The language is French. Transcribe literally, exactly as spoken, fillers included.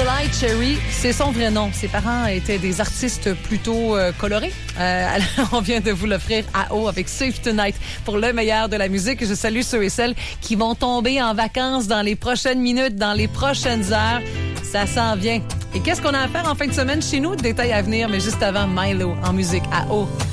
Nicolai Cherry, c'est son vrai nom. Ses parents étaient des artistes plutôt euh, colorés. Euh, alors, on vient de vous l'offrir à eau avec Save Tonight pour le meilleur de la musique. Je salue ceux et celles qui vont tomber en vacances dans les prochaines minutes, dans les prochaines heures. Ça s'en vient. Et qu'est-ce qu'on a à faire en fin de semaine chez nous? Détails à venir, mais juste avant, Milo en musique à eau.